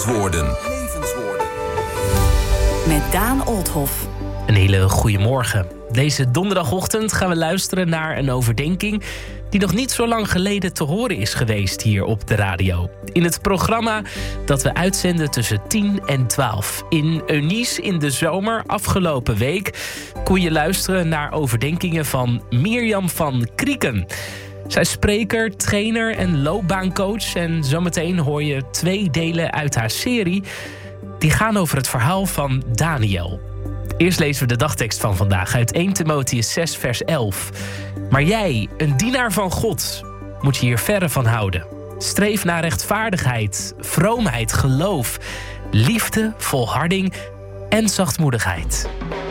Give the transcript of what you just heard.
Levenswoorden. Met Daan Olthoff. Een hele goede morgen. Deze donderdagochtend gaan we luisteren naar een overdenking die nog niet zo lang geleden te horen is geweest hier op de radio. In het programma dat we uitzenden tussen 10 en 12. In Eunice in de zomer afgelopen week kon je luisteren naar overdenkingen van Mirjam van Krieken. Zij is spreker, trainer en loopbaancoach. En zometeen hoor je 2 delen uit haar serie. Die gaan over het verhaal van Daniel. Eerst lezen we de dagtekst van vandaag uit 1 Timotheüs 6 vers 11. Maar jij, een dienaar van God, moet je hier verre van houden. Streef naar rechtvaardigheid, vroomheid, geloof, liefde, volharding en zachtmoedigheid.